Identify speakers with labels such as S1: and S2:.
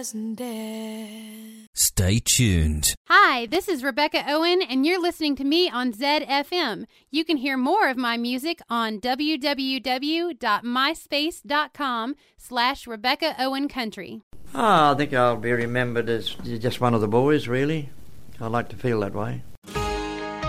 S1: Stay tuned.
S2: Hi, this is Rebecca Owen, and you're listening to me on ZFM. You can hear more of my music on www.myspace.com/Rebecca Owen Country.
S3: I think I'll be remembered as just one of the boys, really. I like to feel that way.